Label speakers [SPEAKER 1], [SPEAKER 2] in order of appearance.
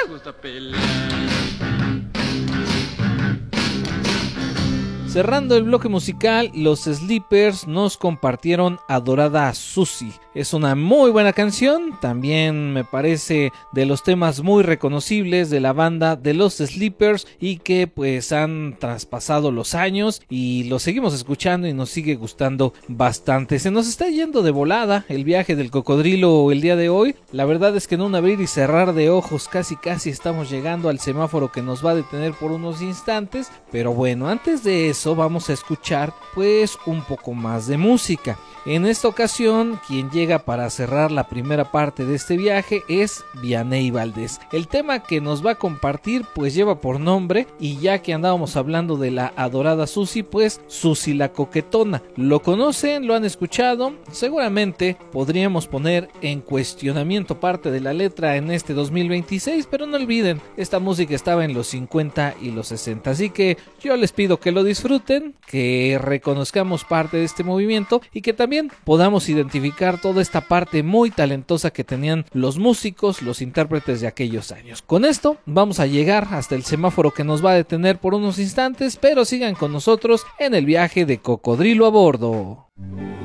[SPEAKER 1] Cerrando el bloque musical, los Sleepers nos compartieron Adorada Susi. Es una muy buena canción, también me parece de los temas muy reconocibles de la banda de los Sleepers y que pues han traspasado los años y lo seguimos escuchando y nos sigue gustando bastante. Se nos está yendo de volada el viaje del cocodrilo el día de hoy. La verdad es que en un abrir y cerrar de ojos casi estamos llegando al semáforo que nos va a detener por unos instantes, pero bueno, antes de eso vamos a escuchar pues un poco más de música. En esta ocasión, quien llega para cerrar la primera parte de este viaje es Vianney Valdés. El tema que nos va a compartir pues lleva por nombre, y ya que andábamos hablando de la adorada Susi, pues Susi la Coquetona. ¿Lo conocen? ¿Lo han escuchado? Seguramente podríamos poner en cuestionamiento parte de la letra en este 2026, pero no olviden, esta música estaba en los 50 y los 60, así que yo les pido que lo disfruten, que reconozcamos parte de este movimiento y que también podamos identificar toda esta parte muy talentosa que tenían los músicos, los intérpretes de aquellos años. Con esto vamos a llegar hasta el semáforo que nos va a detener por unos instantes, pero sigan con nosotros en el viaje de Cocodrilo a Bordo.